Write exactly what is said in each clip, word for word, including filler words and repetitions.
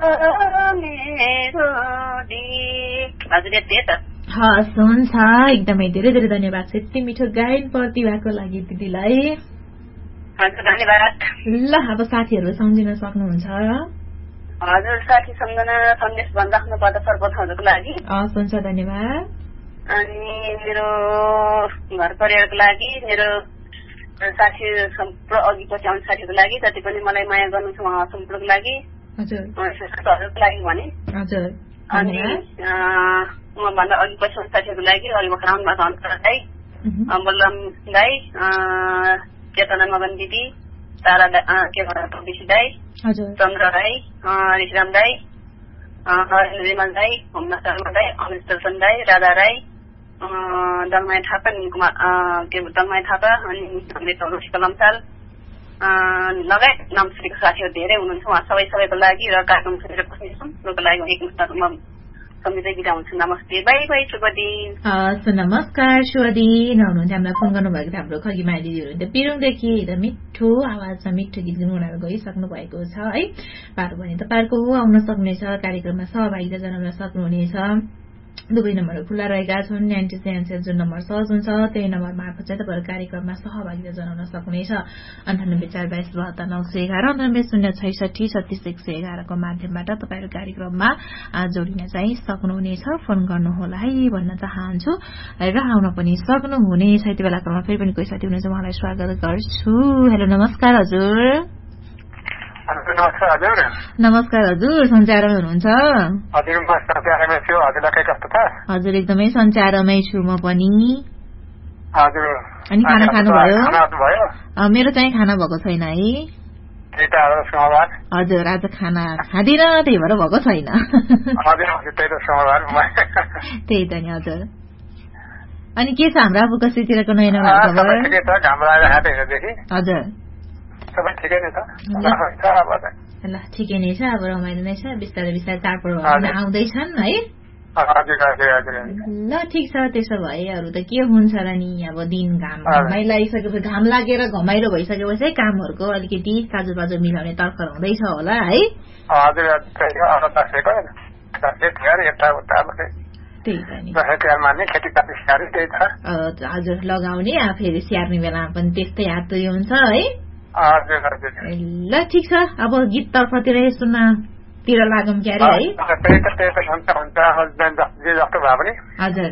मेरो हजुर यति त हस् हुन्छ एकदमै धेरै धेरै धन्यवाद छ यति मिठो गायन प्रतिभाको लागि दिदीलाई हजुर धन्यवाद ल अब साथीहरू सम्झिन सक्नुहुन्छ हजुर साथी सम्झन सन्देश भनिराख्नु पर्दा सर्वप्रथम हजुरको लागि हस् हुन्छ धन्यवाद अनि मेरो घर परिवारको लागि मेरो साथी अघि पछि आउने साथीहरूको लागि जति पनि मलाई माया गर्नुहुन्छ उहाँ सम्पूर्णको लागि हजुर हजुरको लागि भने हजुर अनि उहाँभन्दा अघि पछि आउने साथीहरूको लागि अघि भर्खर आउनुभएको अन्तरा दाई बलराम दाई चेतना मगन दिदी तारा के भन्छ विशी दाई चन्द्र राई ऋषिराम दाई नरेन्द्र रिमल दाई होमना शर्मा दाई अमृत दर्शन दाई राधा राई दलमाया थापा कुमार के दलमाया थापा अनि ऋषिका लम्साल लगायत नामश्रीको साथीहरू धेरै हुनुहुन्छ उहाँ सबै सबैको लागि र कार्यक्रम सुनेर बस्नेछौँ लागि एकमुष्टमा सम्झिँदै बिदा हुन्छु नमस्ते बाई बाई शुभ दिन हस् नमस्कार शुभ दिन हुनुहुन्छ हामीलाई फोन गर्नुभएको थियो हाम्रो खगी माया दिदी हुनुहुन्थ्यो पिरुङदेखि एकदम मिठो आवाजमा मिठो गीत गुनगुनाएर गइसक्नु भएको छ है पारो भने तपाईँहरूको आउन सक्नेछ कार्यक्रममा सहभागिता जनाउन सक्नुहुनेछ दुवै नम्बरहरू खुल्ला रहेका छन् नाइन्टी सेभेन सेभेन जुन नम्बर सहज हुन्छ त्यही नम्बर मार्फत चाहिँ तपाईँहरू कार्यक्रममा सहभागिता जनाउन सक्नुहुनेछ अन्ठानब्बे चार बाइस बहत्तर नौ सय एघार अन्ठानब्बे शून्य छैसठी छत्तीस एक सय एघारको माध्यमबाट तपाईँहरू कार्यक्रममा जोडिन चाहिँ सक्नुहुनेछ फोन गर्नुहोला है भन्न चाहन्छु र आउन पनि सक्नुहुनेछ यति बेला क्रममा फेरि पनि कोही साथी हुनुहुन्छ उहाँलाई स्वागत गर्छु हेलो नमस्कार हजुर नमस्कार हजुर नमस्कार हजुर सञ्चारमा हुनुहुन्छ हजुर म सञ्चारमै छु हजुरलाई कस्तो छ हजुर एकदमै सञ्चारमै छु म पनि हजुर अनि खाना खानुभयो मेरो चाहिँ खाना भएको छैन है हजुर आज खाना खाँदिन त्यही भएर भएको छैन त्यही त नि हजुर अनि के छ हाम्रो आफूको स्थितिको नयाँ नयाँ खबर हजुर सबै ठिकै नै छ ल ठिकै नै छ अब रमाइलो नै छ बिस्तारै बिस्तारै चाडपर्व आउँदैछन् है ल ठिक छ त्यसो भए अरू त के हुन्छ र नि अब दिन घाम घामै लागिसकेपछि घाम लागेर घमाइलो भइसकेपछि कामहरूको अलिकति काजु बाजु मिलाउने तर्खर हुँदैछ होला है हजुर लगाउने फेरि स्याहार्ने बेलामा पनि त्यस्तै हात हुन्छ है ल ठिक छ अब गीत तर्फतिर सुन्नतिर लागौँ क्यारे है हजुर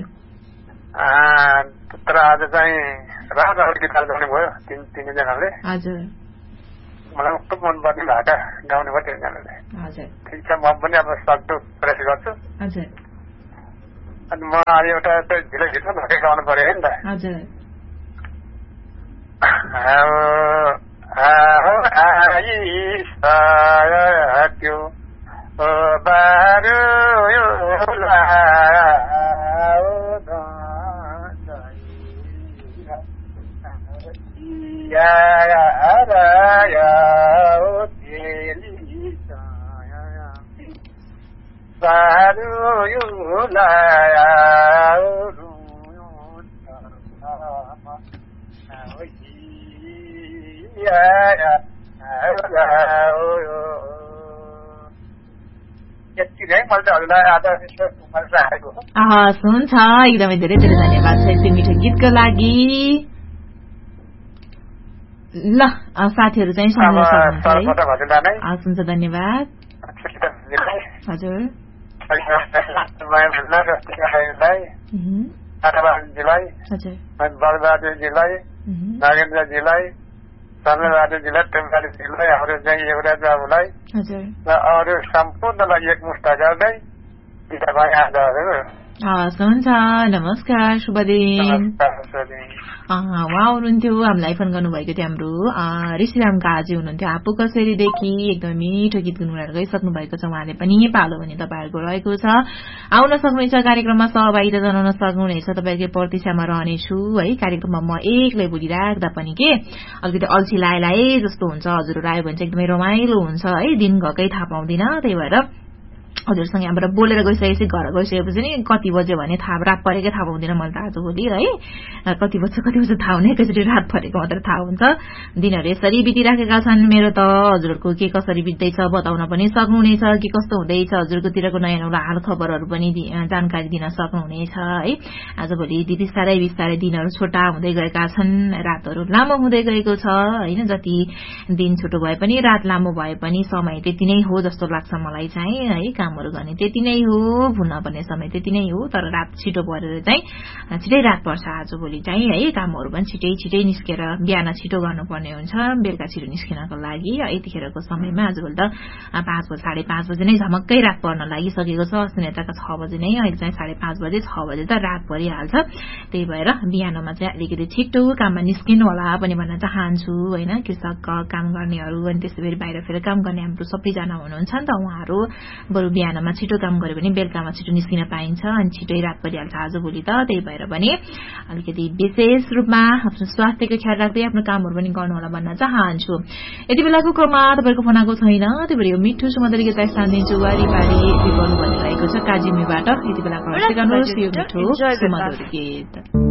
तर आज चाहिँ राजाहरू गीत गाउने भयो तिनजनाले हजुर मलाई खुब मनपर्ने भाका गाउने भयो तिनजनाले हजुर ठिक छ म पनि अब सक्दो प्रयास गर्छु हजुर अनि म आज एउटा ढिलो गीतमा भाकै गाउनु पर्यो है नि त हजुर आइसक्यो बारो हस् हुन्छ एकदमै धेरै धेरै धन्यवाद छ यति मिठो गीतको लागि ल साथीहरू चाहिँ सम्झिन सक्नुहुन्छ हस् हुन्छ धन्यवाद हजुर बलबहादुरजीलाई नगेन्द्रजीलाई शर्मबहादुरजीलाई टेम्पालीजीलाई अरू चाहिँ एउटा बाबुलाई र अरू सम्पूर्णलाई एकमुष्ट गर्दै बिदा भए आजहरू हस् हुन्छ नमस्कार शुभ दिन उहाँ हुनुहुन्थ्यो हामीलाई फोन गर्नुभएको थियो हाम्रो ऋषिराम काजी हुनुहुन्थ्यो आफू कसरीदेखि एकदमै मिठो गीत गुनगुनाएर गइसक्नु भएको छ उहाँले पनि पालो भने तपाईँहरूको रहेको छ आउन सक्नुहुनेछ कार्यक्रममा सहभागिता जनाउन सक्नुहुनेछ तपाईँकै प्रतीक्षामा रहनेछु है कार्यक्रममा म एक्लै बोलिराख्दा पनि के अलिकति अल्छी लाए लाए जस्तो हुन्छ हजुरहरू आयो भने चाहिँ एकदमै रमाइलो हुन्छ है दिन गएकै थाहा पाउँदिन त्यही भएर हजुरसँग यहाँबाट बोलेर गइसकेपछि घर गइसकेपछि नि कति बज्यो भने थाहा रात परेकै थाहा पाउँदैन मैले त आजभोलि है कति बज्छ कति बज्छ थाहा हुने एकैचोटि रात परेको मात्र थाहा हुन्छ दिनहरू यसरी बितिराखेका छन् मेरो त हजुरहरूको के कसरी बित्दैछ बताउन पनि सक्नुहुनेछ के कस्तो हुँदैछ हजुरकोतिरको नयाँ नौलो हाल खबरहरू पनि जानकारी दिन सक्नुहुनेछ है आजभोलि बिस्तारै बिस्तारै दिनहरू छोटा हुँदै गएका छन् रातहरू लामो हुँदै गएको छ होइन जति दिन छोटो भए पनि रात लामो भए पनि समय त्यति नै हो जस्तो लाग्छ मलाई चाहिँ है कामहरू गर्ने त्यति नै हो भुल्न पर्ने समय त्यति नै हो तर रात छिटो परेर चाहिँ छिटै रात पर्छ आजभोलि चाहिँ है कामहरू पनि छिटै छिटै निस्केर बिहान छिटो गर्नुपर्ने हुन्छ बेलुका छिटो निस्किनको लागि यतिखेरको समयमा आजभोलि त पाँच बजे साढे पाँच बजे नै झमक्कै रात पर्न लागिसकेको छ अस्तिनेताका छ बजे नै अहिले चाहिँ साढे पाँच बजे छ बजे त रात परिहाल्छ त्यही भएर बिहानमा चाहिँ अलिकति छिटो काममा निस्किनु होला पनि भन्न चाहन्छु होइन कृषक काम गर्नेहरू अनि त्यसै बाहिर फेरि काम गर्ने हाम्रो सबैजना हुनुहुन्छ नि त उहाँहरू बरु बिहानमा छिटो काम गर्यो भने बेलुकामा छिटो निस्किन पाइन्छ अनि छिटै रात परिहाल्छ आजभोलि त त्यही भएर पनि अलिकति विशेष रूपमा आफ्नो स्वास्थ्यको ख्याल राख्दै आफ्नो कामहरू पनि गर्नु होला भन्न चाहन्छु यति बेलाको क्रममा तपाईँको फोन आएको छैन त्यही भएर यो मिठो सुमधुर गीत स्थान दिन्छु वारिपारि विपल भनिरहेको छ काजिमीबाट यति बेलाको मिठो सुमधुर गीत